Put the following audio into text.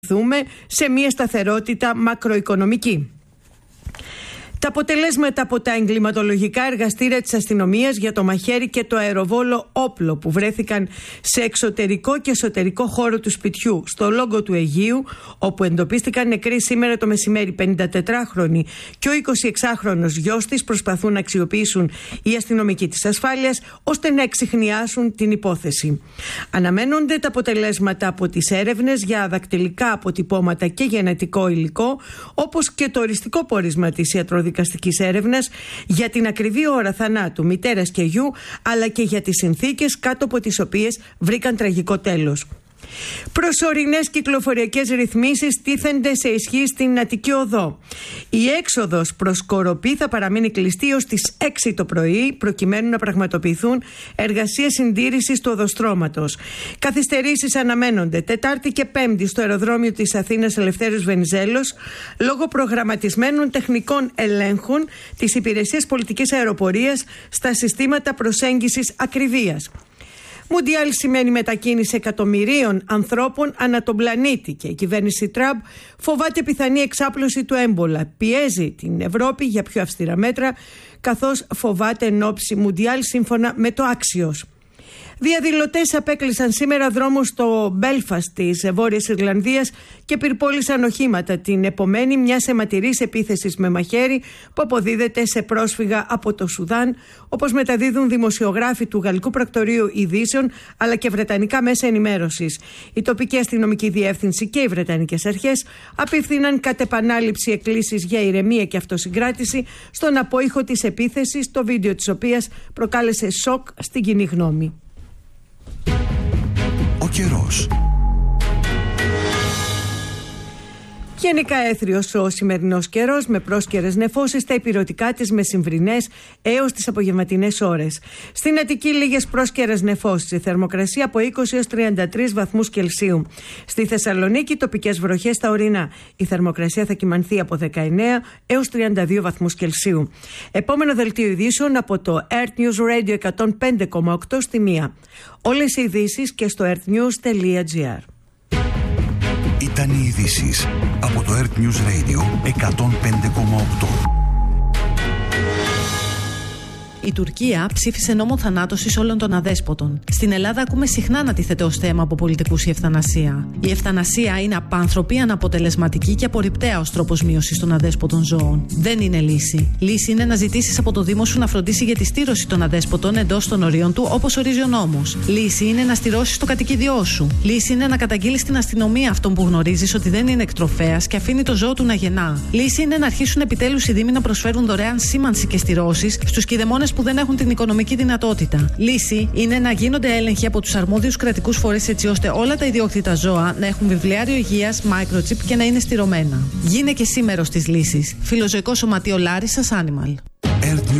σε μια σταθερότητα μακροοικονομική. Τα αποτελέσματα από τα εγκληματολογικά εργαστήρια της αστυνομίας για το μαχαίρι και το αεροβόλο όπλο που βρέθηκαν σε εξωτερικό και εσωτερικό χώρο του σπιτιού στο Λόγκο του Αιγείου, όπου εντοπίστηκαν νεκροί σήμερα το μεσημέρι 54χρονοι και ο 26χρονος γιος της, προσπαθούν να αξιοποιήσουν οι αστυνομικοί της ασφάλειας ώστε να εξιχνιάσουν την υπόθεση. Αναμένονται τα αποτελέσματα από τις έρευνες για δακτυλικά αποτυπώματα και γενετικό υλικό, όπως και το οριστικό πόρισμα της ιατροδικαστικής έρευνας για την ακριβή ώρα θανάτου μητέρας και γιου, αλλά και για τις συνθήκες κάτω από τις οποίες βρήκαν τραγικό τέλος. Προσωρινές κυκλοφοριακές ρυθμίσεις τίθενται σε ισχύ στην Αττική Οδό. Η έξοδος προς Κοροπή θα παραμείνει κλειστή ως τις 6 το πρωί, προκειμένου να πραγματοποιηθούν εργασίες συντήρησης του οδοστρώματος. Καθυστερήσεις αναμένονται Τετάρτη και Πέμπτη στο αεροδρόμιο της Αθήνας Ελευθέριος Βενιζέλος, λόγω προγραμματισμένων τεχνικών ελέγχων της Υπηρεσίας Πολιτικής Αεροπορίας στα συστήματα προσέγγισης ακριβίας. Μουντιάλ σημαίνει μετακίνηση εκατομμυρίων ανθρώπων ανά τον πλανήτη και η κυβέρνηση Τραμπ φοβάται πιθανή εξάπλωση του έμπολα. Πιέζει την Ευρώπη για πιο αυστηρά μέτρα, καθώς φοβάται εν ώψη Μουντιάλ σύμφωνα με το Axios. Διαδηλωτές απέκλεισαν σήμερα δρόμους στο Μπέλφαστ της Βόρειας Ιρλανδίας και πυρπόλησαν οχήματα την επομένη μιας αιματηρής επίθεσης με μαχαίρι που αποδίδεται σε πρόσφυγα από το Σουδάν, όπως μεταδίδουν δημοσιογράφοι του Γαλλικού Πρακτορείου Ειδήσεων αλλά και βρετανικά μέσα ενημέρωσης. Η τοπική αστυνομική διεύθυνση και οι βρετανικές αρχές απίφθηναν κατ' επανάληψη εκκλήσεις για ηρεμία και αυτοσυγκράτηση στον απόϊχο της επίθεσης, το βίντεο της οποίας προκάλεσε σοκ στην κοινή γνώμη. Ο καιρός. Γενικά έθριος ο σημερινός καιρός με πρόσκαιρες νεφώσεις στα ηπειρωτικά της μεσημβρινές έως τις απογευματινές ώρες. Στην Αττική λίγες πρόσκαιρες νεφώσεις, η θερμοκρασία από 20 έως 33 βαθμούς Κελσίου. Στη Θεσσαλονίκη τοπικές βροχές στα ορεινά. Η θερμοκρασία θα κυμανθεί από 19 έως 32 βαθμούς Κελσίου. Επόμενο δελτίο ειδήσεων από το Earth News Radio 105,8 στη 1. Όλες οι ειδήσεις και στο earthnews.gr. Ήταν οι ειδήσεις από το Earth News Radio 105,8. Η Τουρκία ψήφισε νόμο θανάτωσης όλων των αδέσποτων. Στην Ελλάδα ακούμε συχνά να τίθεται ως θέμα από πολιτικούς η ευθανασία. Η ευθανασία είναι απάνθρωπη, αναποτελεσματική και απορριπταία ως τρόπος μείωσης των αδέσποτων ζώων. Δεν είναι λύση. Λύση είναι να ζητήσεις από το Δήμο σου να φροντίσει για τη στήρωση των αδέσποτων εντός των ορίων του, όπως ορίζει ο νόμος. Λύση είναι να στηρώσεις το κατοικίδιό σου. Λύση είναι να καταγγείλεις στην αστυνομία αυτόν που γνωρίζεις ότι δεν είναι εκτροφέας και αφήνει το ζώο του να γεννά. Λύση είναι να αρχίσουν επιτέλους οι Δήμοι να προσφέρουν δωρεάν σήμανση και στηρώσεις στους κηδεμόνες που δεν έχουν την οικονομική δυνατότητα. Λύση είναι να γίνονται έλεγχοι από τους αρμόδιους κρατικούς φορείς έτσι ώστε όλα τα ιδιόκτητα ζώα να έχουν βιβλιάριο υγείας, microchip και να είναι στηρωμένα. Γίνε και εσύ μέρος της λύσης. Φιλοζωικό Σωματείο Λάρισσας Animal.